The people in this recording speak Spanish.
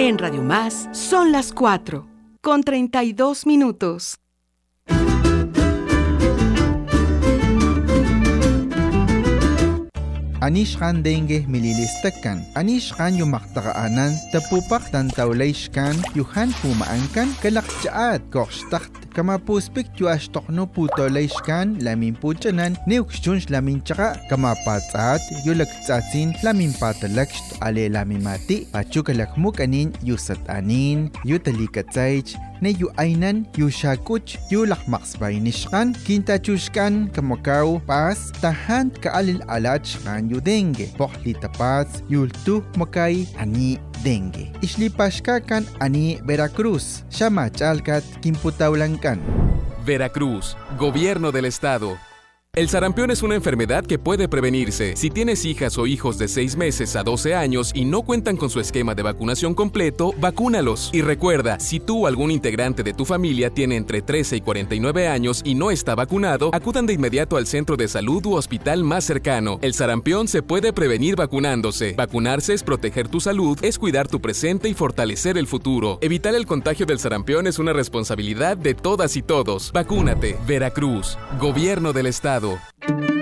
En Radio Más son las 4:32. Anishkan dengue mililistakan. Anishkan yung maktaqaanan, tapupak tantawlayshkan, yuhan pumaankan, kalakjaat, kokstakt, kamapuspik yu ashtokno putolayshkan, lamin puchanan, niukshunsh lamin tsaka, kamapatsaat, yu lagtsatsin, lamin patalakst, ale lamin mati, pachukalakmuk anin, yu satanin, yu talikatsaych, na yu aynan, yu shakuch, yu lakmaksbaynishkan, kintachushkan, kamakaw, pas, tahan kaalil alachkan yu dengue, pokli tapats, yultu makay, ani dengue. Islipashkakan ani Veracruz, shamachalkat, kimputawlankan. Veracruz, Gobierno del Estado. El sarampión es una enfermedad que puede prevenirse. Si tienes hijas o hijos de 6 meses a 12 años y no cuentan con su esquema de vacunación completo, vacúnalos. Y recuerda, si tú o algún integrante de tu familia tiene entre 13 y 49 años y no está vacunado, acudan de inmediato al centro de salud u hospital más cercano. El sarampión se puede prevenir vacunándose. Vacunarse es proteger tu salud, es cuidar tu presente y fortalecer el futuro. Evitar el contagio del sarampión es una responsabilidad de todas y todos. Vacúnate. Veracruz, Gobierno del Estado.